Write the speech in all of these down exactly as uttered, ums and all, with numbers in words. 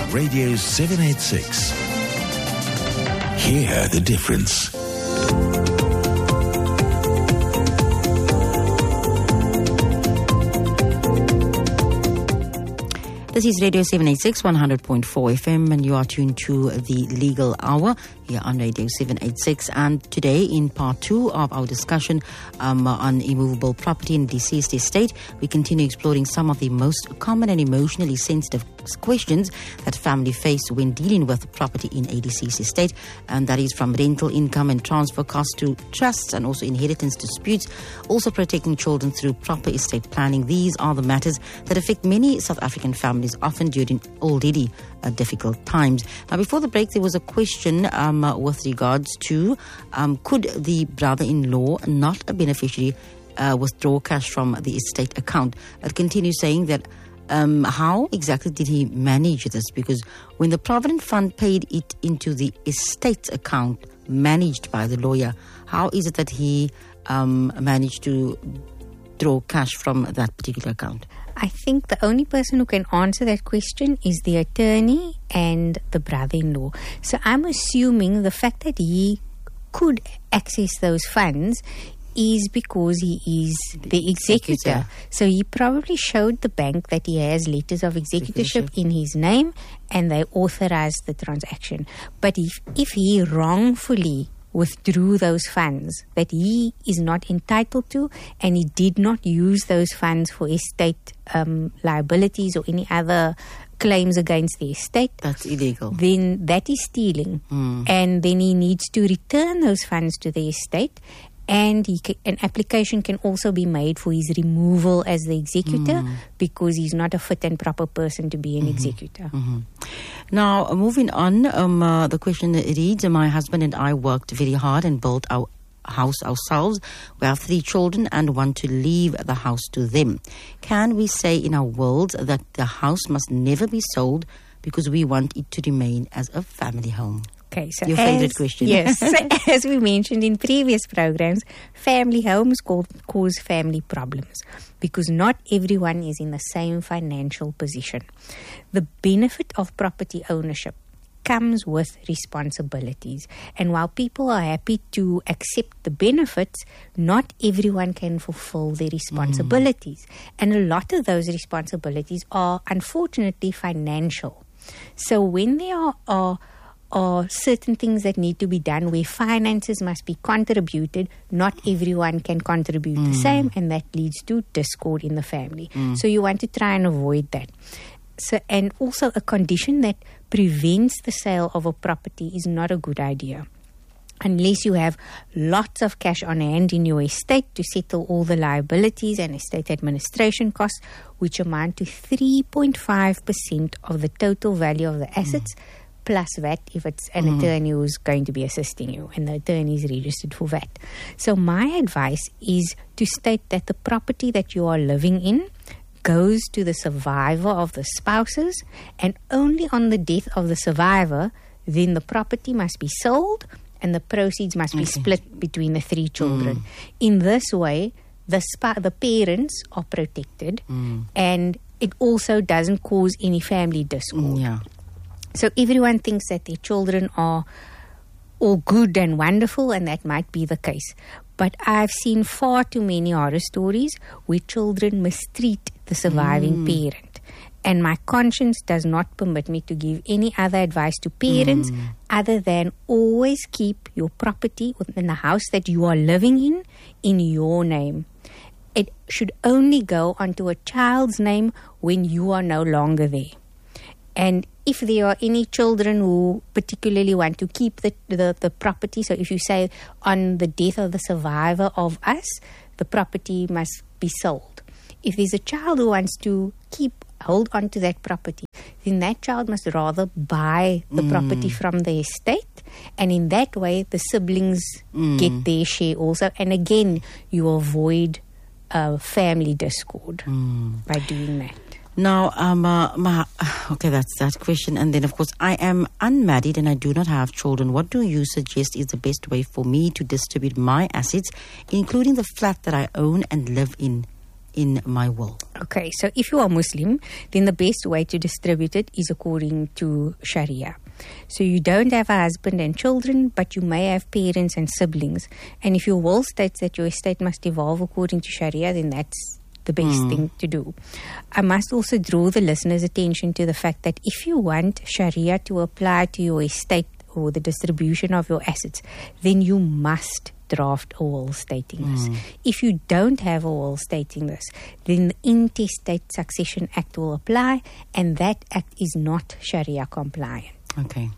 Radio seven eighty-six. Hear the difference. This is Radio seven eighty-six, one hundred point four F M, and you are tuned to the Legal Hour here on Radio seven eighty-six. And today, in part two of our discussion um, on immovable property in deceased estate, we continue exploring some of the most common and emotionally sensitive questions that family face when dealing with property in a deceased estate, and that is from rental income and transfer costs to trusts and also inheritance disputes, also protecting children through proper estate planning. These are the matters that affect many South African families, often during already uh, difficult times. Now, before the break, there was a question um, uh, with regards to um, could the brother-in-law, not a beneficiary, uh, withdraw cash from the estate account? It continues saying that Um, how exactly did he manage this? Because when the Provident Fund paid it into the estate account managed by the lawyer, how is it that he um, managed to draw cash from that particular account? I think the only person who can answer that question is the attorney and the brother-in-law. So I'm assuming the fact that he could access those funds is because he is the, the executor. executor. So he probably showed the bank that he has letters of executorship in his name and they authorized the transaction. But if, if he wrongfully withdrew those funds that he is not entitled to, and he did not use those funds for estate um, liabilities or any other claims against the estate, that's illegal. Then that is stealing. Mm. And then he needs to return those funds to the estate. And he can, an application can also be made for his removal as the executor mm. because he's not a fit and proper person to be an mm-hmm. executor. Mm-hmm. Now, moving on, um, uh, the question reads, my husband and I worked very hard and built our house ourselves. We have three children and want to leave the house to them. Can we say in our wills that the house must never be sold because we want it to remain as a family home? Okay, so your favorite question. Yes, as we mentioned in previous programs, family homes cause family problems because not everyone is in the same financial position. The benefit of property ownership comes with responsibilities, and while people are happy to accept the benefits, not everyone can fulfill their responsibilities. Mm. And a lot of those responsibilities are unfortunately financial. So when there are, are or certain things that need to be done where finances must be contributed, not everyone can contribute mm. the same, and that leads to discord in the family. Mm. So you want to try and avoid that. So, and also a condition that prevents the sale of a property is not a good idea. Unless you have lots of cash on hand in your estate to settle all the liabilities and estate administration costs, which amount to three point five percent of the total value of the assets, mm. plus V A T if it's an mm. attorney who's going to be assisting you and the attorney is registered for V A T. So my advice is to state that the property that you are living in goes to the survivor of the spouses, and only on the death of the survivor, then the property must be sold and the proceeds must okay. be split between the three children. Mm. In this way, the spa- the parents are protected mm. and it also doesn't cause any family discord. Yeah. So everyone thinks that their children are all good and wonderful, and that might be the case. But I've seen far too many horror stories where children mistreat the surviving mm. parent. And my conscience does not permit me to give any other advice to parents mm. other than always keep your property within the house that you are living in, in your name. It should only go onto a child's name when you are no longer there. And if there are any children who particularly want to keep the, the, the property, so if you say on the death of the survivor of us, the property must be sold. If there's a child who wants to keep, hold on to that property, then that child must rather buy the mm. property from the estate. And in that way, the siblings mm. get their share also. And again, you avoid uh, family discord mm. by doing that. Now, um, uh, ma, okay, that's that question. And then, of course, I am unmarried and I do not have children. What do you suggest is the best way for me to distribute my assets, including the flat that I own and live in, in my will? Okay, so if you are Muslim, then the best way to distribute it is according to Sharia. So you don't have a husband and children, but you may have parents and siblings. And if your will states that your estate must evolve according to Sharia, then that's the best mm. thing to do. I must also draw the listeners' attention to the fact that if you want Sharia to apply to your estate or the distribution of your assets, then you must draft a will stating this. Mm. If you don't have a will stating this, then the Intestate Succession Act will apply, and that act is not Sharia compliant. Okay.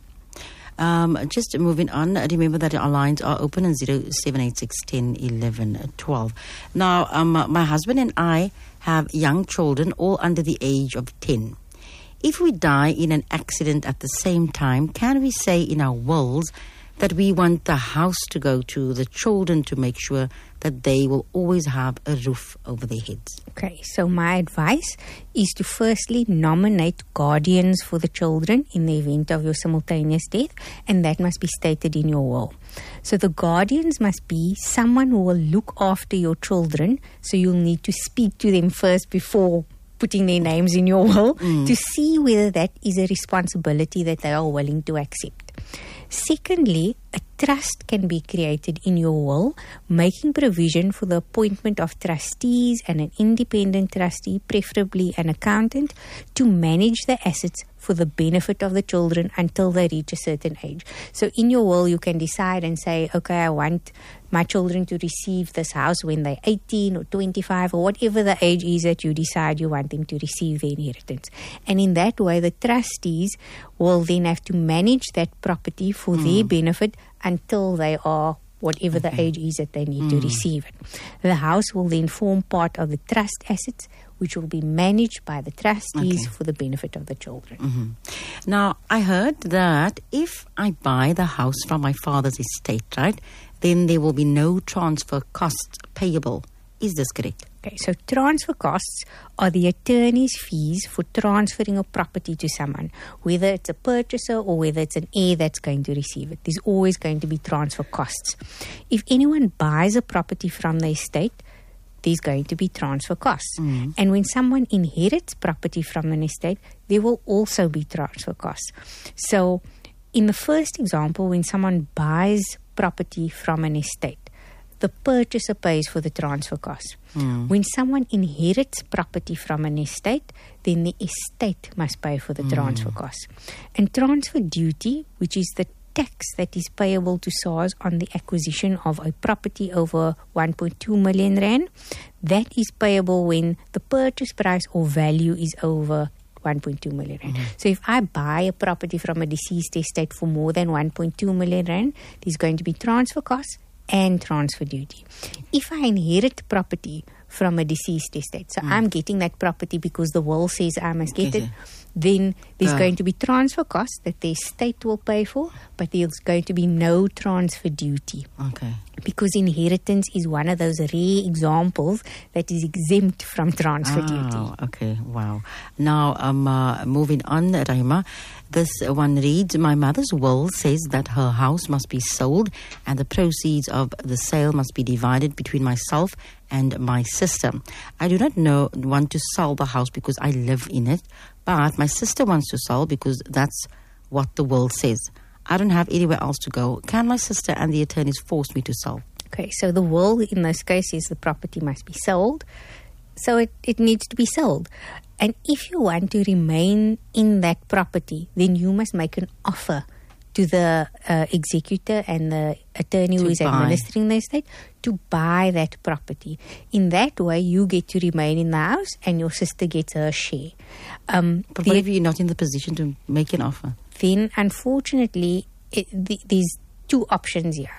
Um, just moving on, remember that our lines are open on zero seven eight six, one zero, eleven, twelve. Now, um, my husband and I have young children, all under the age of ten. If we die in an accident at the same time, can we say in our wills that we want the house to go to the children to make sure that they will always have a roof over their heads? Okay, so my advice is to firstly nominate guardians for the children in the event of your simultaneous death, and that must be stated in your will. So the guardians must be someone who will look after your children, so you'll need to speak to them first before putting their names in your will mm. to see whether that is a responsibility that they are willing to accept. Secondly, a trust can be created in your will, making provision for the appointment of trustees and an independent trustee, preferably an accountant, to manage the assets for the benefit of the children until they reach a certain age. So in your will, you can decide and say, okay, I want my children to receive this house when they're eighteen or twenty-five or whatever the age is that you decide you want them to receive their inheritance. And in that way, the trustees will then have to manage that property for mm. their benefit until they are whatever okay. the age is that they need mm. to receive it. The house will then form part of the trust assets, which will be managed by the trustees okay. for the benefit of the children. Mm-hmm. Now, I heard that if I buy the house from my father's estate, right, then there will be no transfer costs payable. Is this correct? Okay, so transfer costs are the attorney's fees for transferring a property to someone, whether it's a purchaser or whether it's an heir that's going to receive it. There's always going to be transfer costs. If anyone buys a property from the estate, there's going to be transfer costs. Mm. And when someone inherits property from an estate, there will also be transfer costs. So in the first example, when someone buys property from an estate, the purchaser pays for the transfer costs. Mm. When someone inherits property from an estate, then the estate must pay for the mm. transfer costs. And transfer duty, which is the tax that is payable to SARS on the acquisition of a property over one point two million rand, that is payable when the purchase price or value is over one point two million rand. Mm. So if I buy a property from a deceased estate for more than one point two million rand, there's going to be transfer costs and transfer duty. If I inherit property from a deceased estate, so mm. I'm getting that property because the will says I must get it, then there's uh. going to be transfer costs that the estate will pay for, but there's going to be no transfer duty. Okay. Because inheritance is one of those rare examples that is exempt from transfer oh, duty. Okay, wow. Now, um, uh, moving on, Rahima, this one reads, my mother's will says that her house must be sold and the proceeds of the sale must be divided between myself and my sister. I do not know want to sell the house because I live in it, but my sister wants to sell because that's what the will says. I don't have anywhere else to go. Can my sister and the attorneys force me to sell? Okay, so the will in this case is the property must be sold. So it, it needs to be sold. And if you want to remain in that property, then you must make an offer to the uh, executor and the attorney who is administering the estate to buy that property. In that way, you get to remain in the house and your sister gets her share. Um, but what if you're not in the position to make an offer? Then, unfortunately, it, the, there's two options here.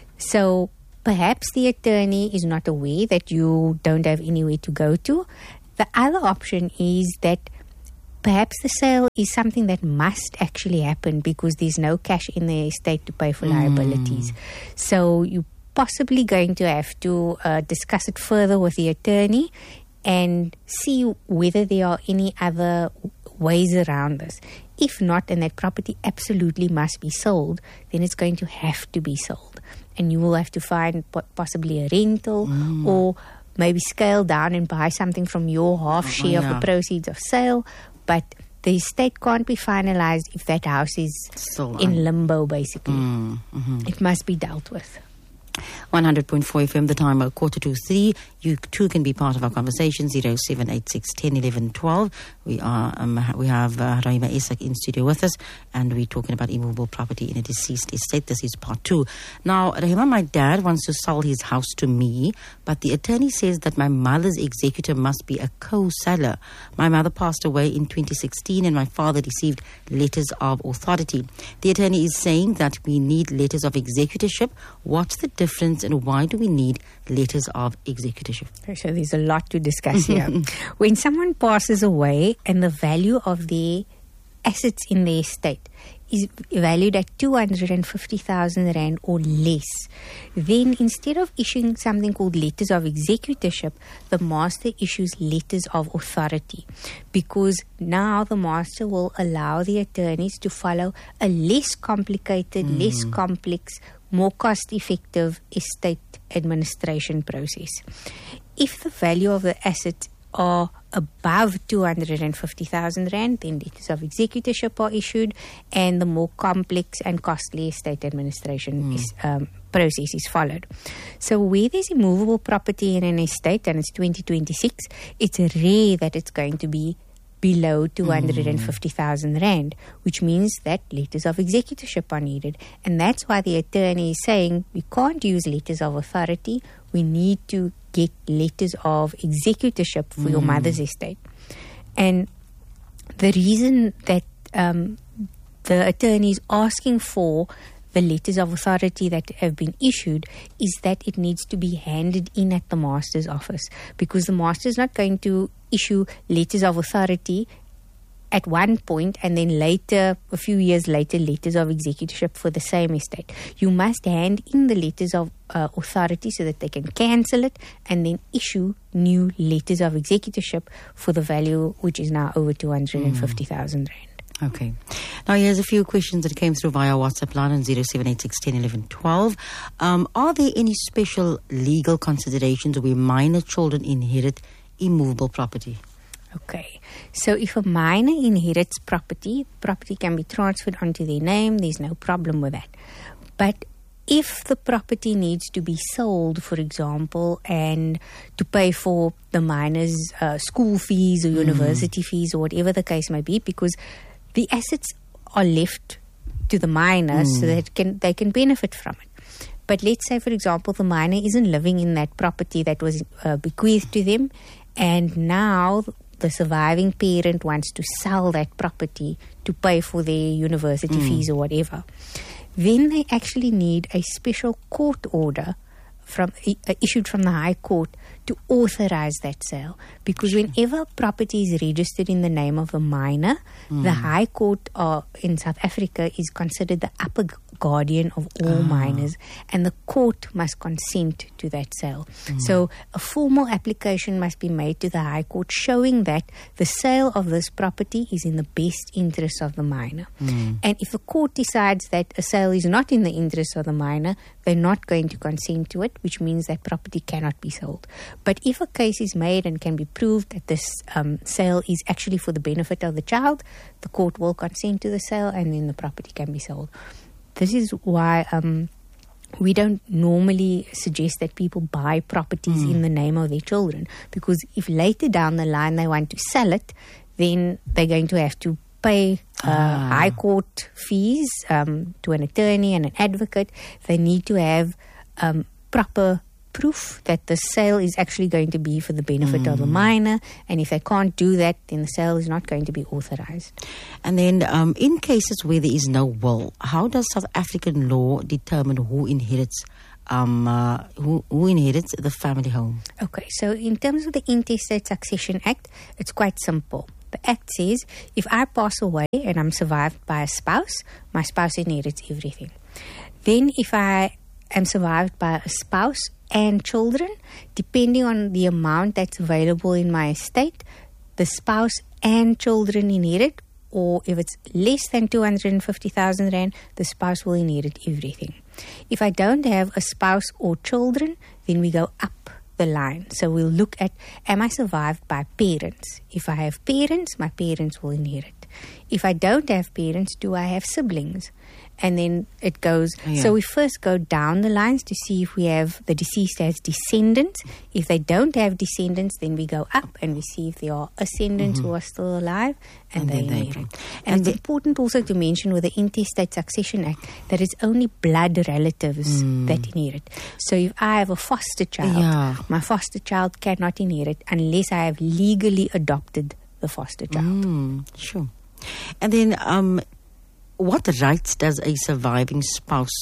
So perhaps the attorney is not aware that you don't have anywhere to go to. The other option is that perhaps the sale is something that must actually happen because there's no cash in the estate to pay for mm. liabilities. So you're possibly going to have to uh, discuss it further with the attorney and see whether there are any other ways around this. If not, and that property absolutely must be sold, then it's going to have to be sold. And you will have to find possibly a rental mm. or maybe scale down and buy something from your half share yeah. of the proceeds of sale, but the estate can't be finalized if that house is Still in un- limbo, basically. Mm, mm-hmm. It must be dealt with. one hundred point four F M, the time, a quarter to three. You too can be part of our conversation, zero seven eight six, one zero, one one, one two. We are, um, we have uh, Rahima Isak in studio with us, and we're talking about immovable property in a deceased estate. This is part two. Now, Rahima, my dad wants to sell his house to me, but the attorney says that my mother's executor must be a co-seller. My mother passed away in twenty sixteen, and my father received letters of authority. The attorney is saying that we need letters of executorship. What's the difference, and why do we need letters of executorship? So there's a lot to discuss here. When someone passes away and the value of their assets in their estate is valued at two hundred fifty thousand rand or less, then instead of issuing something called letters of executorship, the master issues letters of authority, because now the master will allow the attorneys to follow a less complicated, mm. less complex, more cost-effective estate administration process. If the value of the assets are above two hundred fifty thousand rand, then letters of executorship are issued, and the more complex and costly estate administration mm. is, um, process is followed. So where there's immovable property in an estate, and it's twenty twenty-six, it's rare that it's going to be below two hundred fifty thousand mm. rand, which means that letters of executorship are needed. And that's why the attorney is saying we can't use letters of authority, we need to get letters of executorship for mm. your mother's estate. And the reason that um, the attorney is asking for the letters of authority that have been issued is that it needs to be handed in at the master's office, because the master is not going to issue letters of authority at one point and then later, a few years later, letters of executorship for the same estate. You must hand in the letters of uh, authority so that they can cancel it and then issue new letters of executorship for the value which is now over two hundred fifty thousand rand. Okay. Now, here's a few questions that came through via WhatsApp line on zero seven eight six, one zero, one one, one two. Um, are there any special legal considerations where minor children inherit immovable property? Okay. So if a minor inherits property, property can be transferred onto their name. There's no problem with that. But if the property needs to be sold, for example, and to pay for the minor's uh, school fees or university mm. fees or whatever the case may be, because the assets are left to the minor mm. so that can, they can benefit from it. But let's say, for example, the minor isn't living in that property that was uh, bequeathed to them, and now the surviving parent wants to sell that property to pay for their university mm. fees or whatever. Then they actually need a special court order from uh, issued from the High Court to authorize that sale. Because whenever property is registered in the name of a minor, mm. the High Court uh, in South Africa is considered the upper guardian of all oh. minors, and the court must consent to that sale. Mm. So a formal application must be made to the High Court showing that the sale of this property is in the best interest of the minor. Mm. And if the court decides that a sale is not in the interest of the minor, they're not going to consent to it, which means that property cannot be sold. But if a case is made and can be proved that this um, sale is actually for the benefit of the child, the court will consent to the sale, and then the property can be sold. This is why um, we don't normally suggest that people buy properties mm. in the name of their children, because if later down the line they want to sell it, then they're going to have to pay uh, ah. high court fees um, to an attorney and an advocate. They need to have um, proper proof that the sale is actually going to be for the benefit mm. of the minor, and if they can't do that, then the sale is not going to be authorized. And then um, in cases where there is no will, how does South African law determine who inherits um, uh, who, who inherits the family home? Okay, so in terms of the Intestate Succession Act, it's quite simple. The Act says if I pass away and I'm survived by a spouse, my spouse inherits everything. Then if I am survived by a spouse and children, depending on the amount that's available in my estate, the spouse and children inherit, or if it's less than two hundred fifty thousand rand, the spouse will inherit everything. If I don't have a spouse or children, then we go up the line. So we'll look at, am I survived by parents? If I have parents, my parents will inherit. If I don't have parents, do I have siblings? And then it goes. Yeah. So we first go down the lines to see if we have the deceased has descendants. If they don't have descendants, then we go up and we see if there are ascendants Mm-hmm. who are still alive, and, And they then they inherit. bring- And, and it's the- important also to mention with the Intestate Succession Act that it's only blood relatives that inherit. So if I have a foster child, Yeah. my foster child cannot inherit unless I have legally adopted the foster child. Mm, sure. And then, um, what rights does a surviving spouse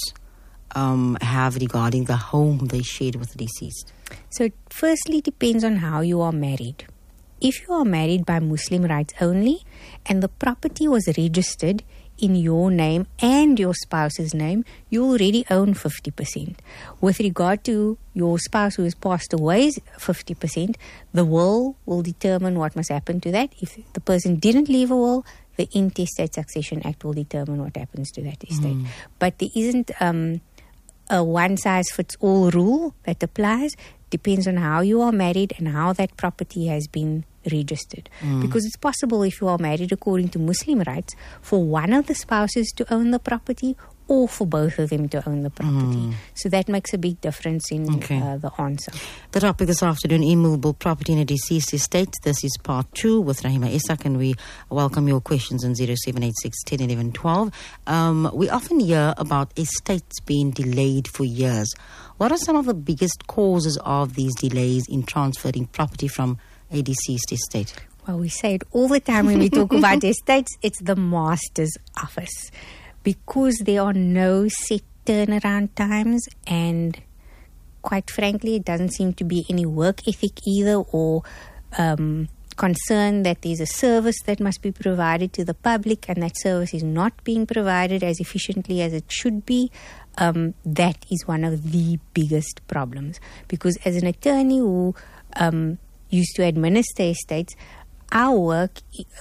um, have regarding the home they shared with the deceased? So it firstly depends on how you are married. If you are married by Muslim rights only and the property was registered in your name and your spouse's name, you already own fifty percent. With regard to your spouse who has passed away, fifty percent, the will will determine what must happen to that. If the person didn't leave a will, the Intestate Succession Act will determine what happens to that estate. But there isn't um, a one-size-fits-all rule that applies. Depends on how you are married and how that property has been registered. Because it's possible if you are married according to Muslim rights for one of the spouses to own the property or for both of them to own the property. So that makes a big difference in Okay. uh, the answer. The topic this afternoon, immovable property in a deceased estate. This is part two with Rahima Isak, and we welcome your questions on zero seven eight six, one zero one one two. Um, we often hear about estates being delayed for years. What are some of the biggest causes of these delays in transferring property from a deceased estate? Well, we say it all the time when we talk about estates, it's the master's office. Because there are no set turnaround times, and quite frankly, it doesn't seem to be any work ethic either, or um, concern that there's a service that must be provided to the public and that service is not being provided as efficiently as it should be. Um, that is one of the biggest problems. Because as an attorney who um, used to administer estates, our work,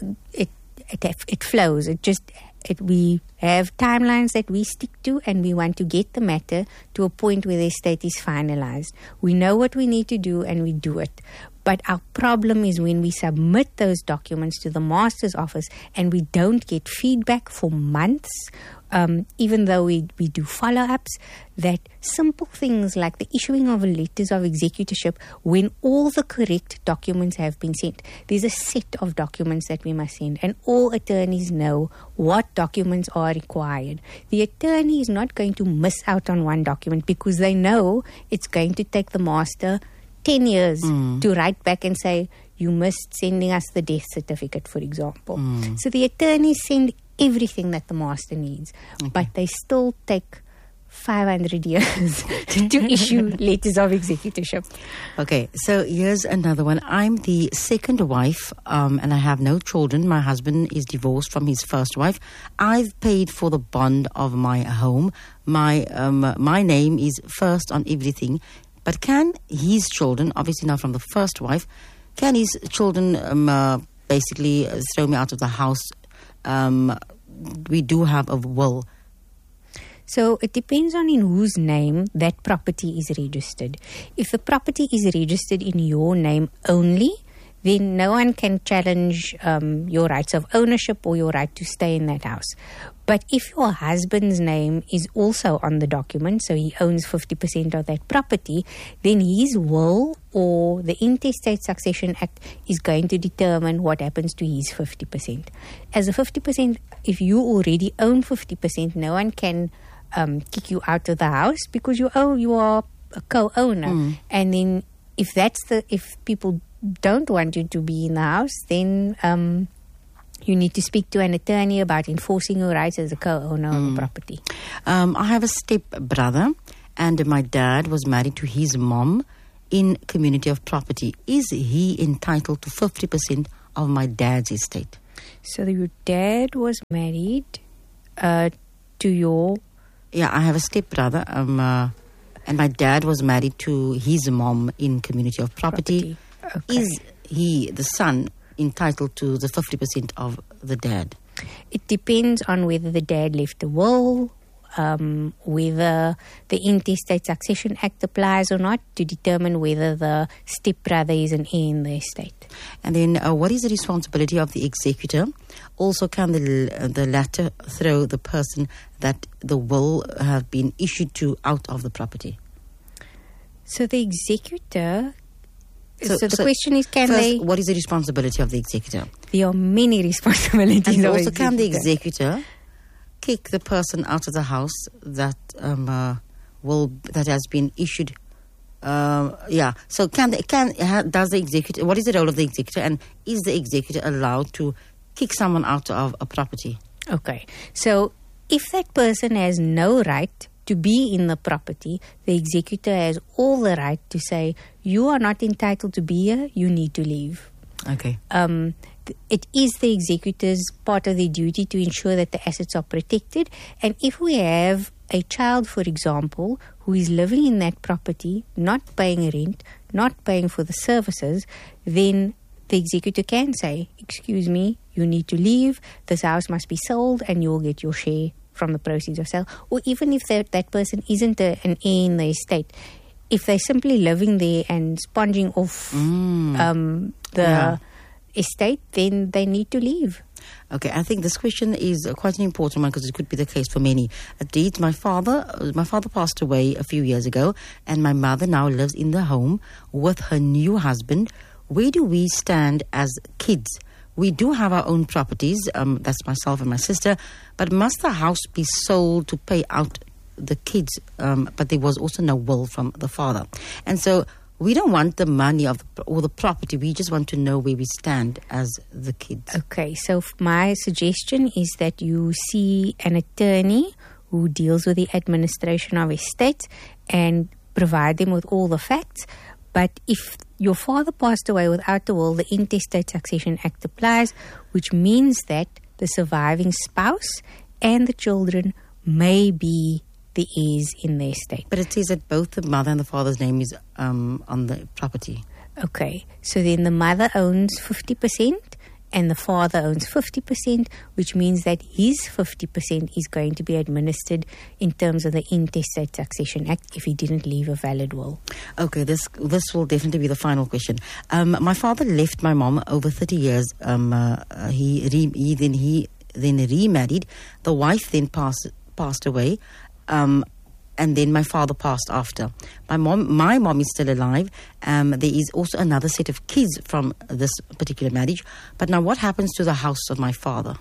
it it, it flows. It just It, we have timelines that we stick to, and we want to get the matter to a point where the estate is finalized. We know what we need to do and we do it. But our problem is when we submit those documents to the master's office and we don't get feedback for months, um, even though we, we do follow-ups, that simple things like the issuing of letters of executorship when all the correct documents have been sent. There's a set of documents that we must send, and all attorneys know what documents are required. The attorney is not going to miss out on one document because they know it's going to take the master ten years mm. to write back and say, you missed sending us the death certificate, for example. Mm. So the attorneys send everything that the master needs, okay. but they still take five hundred years to issue letters of executorship. Okay, so here's another one. I'm the second wife um, and I have no children. My husband is divorced from his first wife. I've paid for the bond of my home. My um, my name is first on everything. But can his children, obviously not from the first wife, can his children um, uh, basically throw me out of the house? Um, we do have a will. So it depends on in whose name that property is registered. If the property is registered in your name only, then no one can challenge um, your rights of ownership or your right to stay in that house. But if your husband's name is also on the document, so he owns fifty percent of that property, then his will or the Intestate Succession Act is going to determine what happens to his fifty percent. As a fifty percent, if you already own fifty percent, no one can um, kick you out of the house because you own, you are a co-owner. Mm. And then if that's the, if people don't want you to be in the house, then um, you need to speak to an attorney about enforcing your rights as a co-owner mm. of a property. Um, I have a step brother, and my dad was married to his mom in community of property. Is he entitled to fifty percent of my dad's estate? So your dad was married uh, to your... Yeah, I have a step brother, um, uh, and my dad was married to his mom in community of property. property. Okay. Is he, the son, entitled to the fifty percent of the dad? It depends on whether the dad left a will, um, whether the Intestate Succession Act applies or not to determine whether the stepbrother is an heir in the estate. And then uh, what is the responsibility of the executor? Also, can the, uh, the latter throw the person that the will have been issued to out of the property? So the executor... So, So, the so question is, can first, they... what is the responsibility of the executor? There are many responsibilities. And of also, can the executor. executor kick the person out of the house that um, uh, will that has been issued? Uh, yeah. So, can the, can ha, does the executor? What is the role of the executor? And is the executor allowed to kick someone out of a property? Okay. So if that person has no right to be in the property, the executor has all the right to say, you are not entitled to be here, you need to leave. Okay. Um, th- it is the executor's part of their duty to ensure that the assets are protected. And if we have a child, for example, who is living in that property, not paying rent, not paying for the services, then the executor can say, excuse me, you need to leave, this house must be sold, and you'll get your share from the proceeds of sale. Or even if that, that person isn't a, an heir in the estate, if they're simply living there and sponging off Mm. um, the Yeah. estate, then they need to leave. Okay, I think this question is uh, quite an important one because it could be the case for many. Indeed, my father, uh, my father passed away a few years ago, and my mother now lives in the home with her new husband. Where do we stand as kids? We do have our own properties, um, that's myself and my sister, but must the house be sold to pay out the kids? Um, but there was also no will from the father. And so we don't want the money of the, or the property, we just want to know where we stand as the kids. Okay, so f- my suggestion is that you see an attorney who deals with the administration of estates and provide them with all the facts. But if your father passed away without a will, the Intestate Succession Act applies, which means that the surviving spouse and the children may be the heirs in the estate. But it says that both the mother and the father's name is um, on the property. Okay, so then the mother owns fifty percent and the father owns fifty percent, which means that his fifty percent is going to be administered in terms of the Intestate Succession Act if he didn't leave a valid will. Okay, this this will definitely be the final question. Um, my father left my mom over thirty years. Um, uh, uh, he, re, he then he then remarried. The wife then passed passed away. Um, and then my father passed after. My mom, my mom is still alive. Um, there is also another set of kids from this particular marriage. But now, what happens to the house of my father?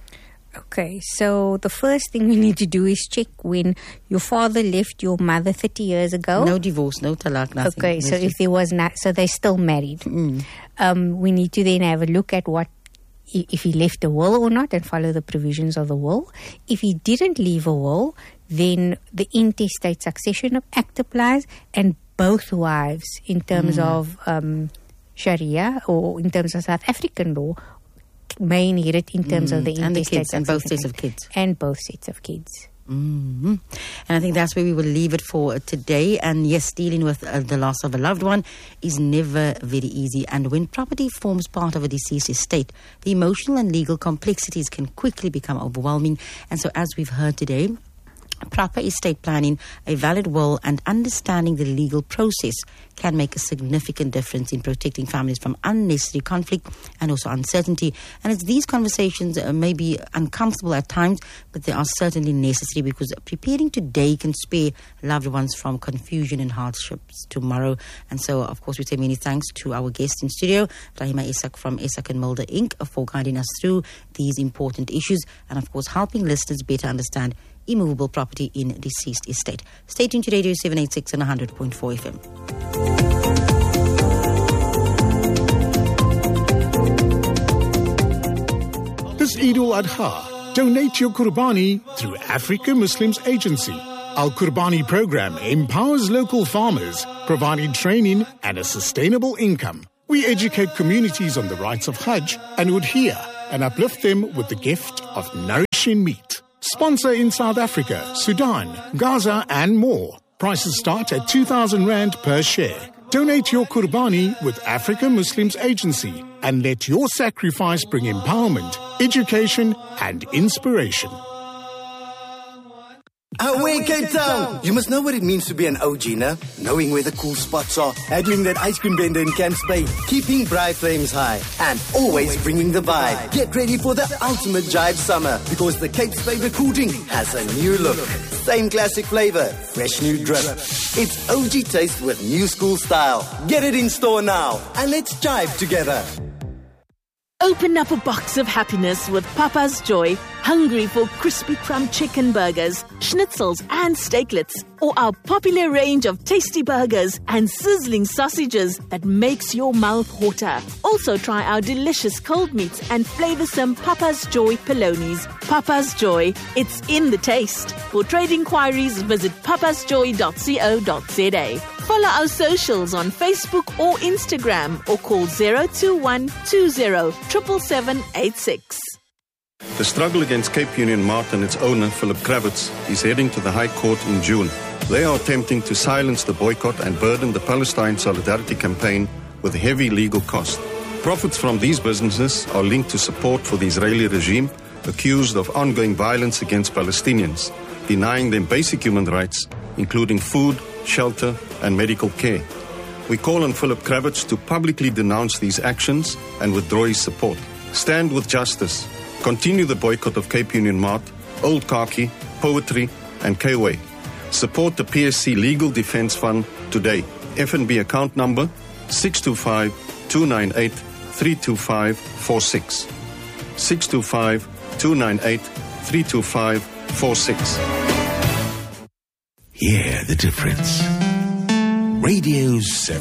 Okay, so the first thing we need to do is check when your father left your mother thirty years ago. No divorce, no talaq, nothing. Okay, so There's if there was not, so they're still married. Mm. Um, we need to then have a look at what, i- if he left a will or not, and follow the provisions of the will. If he didn't leave a will, then the Intestate Succession Act applies, and both wives, in terms Mm. of um, Sharia or in terms of South African law, may inherit in terms of the Mm. and the Intestate kids, and both Succession sets of Act. kids. And both sets of kids. Mm-hmm. And I think that's where we will leave it for today. And yes, dealing with uh, the loss of a loved one is never very easy. And when property forms part of a deceased estate, the emotional and legal complexities can quickly become overwhelming. And so, as we've heard today, proper estate planning, a valid will, and understanding the legal process can make a significant difference in protecting families from unnecessary conflict and also uncertainty. And it's these conversations uh, may be uncomfortable at times, but they are certainly necessary, because preparing today can spare loved ones from confusion and hardships tomorrow. And so, of course, we say many thanks to our guest in studio, Rahima Isak from Isak and Mulder Incorporated, for guiding us through these important issues and, of course, helping listeners better understand immovable property in deceased estate. Stay tuned to Radio seven eighty-six and one hundred point four F M. This Eid al-Adha, donate your Qurbani through Africa Muslims Agency. Our Qurbani program empowers local farmers, providing training and a sustainable income. We educate communities on the rights of Hajj and Udhiyah and uplift them with the gift of nourishing meat. Sponsor in South Africa, Sudan, Gaza and more. Prices start at two thousand rand per share. Donate your Qurbani with Africa Muslims Agency and let your sacrifice bring empowerment, education and inspiration. Away Cape Town! You must know what it means to be an O G, no? Knowing where the cool spots are, handling that ice cream vendor in Camps Bay, keeping Bri flames high, and always bringing the vibe. Get ready for the ultimate jive summer, because the Cape's favorite cool drink has a new look. Same classic flavor, fresh new drip. It's O G taste with new school style. Get it in store now, and let's jive together. Open up a box of happiness with Papa's Joy. Hungry for crispy crumb chicken burgers, schnitzels and steaklets, or our popular range of tasty burgers and sizzling sausages that makes your mouth water. Also try our delicious cold meats and flavoursome Papa's Joy Polonies. Papa's Joy, it's in the taste. For trade inquiries, visit papasjoy dot co dot za. Follow our socials on Facebook or Instagram, or call zero two one two zero seven seven seven eight six. The struggle against Cape Union Mart and its owner, Philip Kravitz, is heading to the High Court in June. They are attempting to silence the boycott and burden the Palestine Solidarity Campaign with heavy legal costs. Profits from these businesses are linked to support for the Israeli regime, accused of ongoing violence against Palestinians, denying them basic human rights, including food, shelter, and medical care. We call on Philip Kravitz to publicly denounce these actions and withdraw his support. Stand with justice. Continue the boycott of Cape Union Mart, Old Khaki, Poetry, and K-Way. Support the P S C Legal Defence Fund today. F N B account number six two five, two nine eight, three two five four six. six two five, two nine eight, three two five four six. Hear the difference. Radio seven.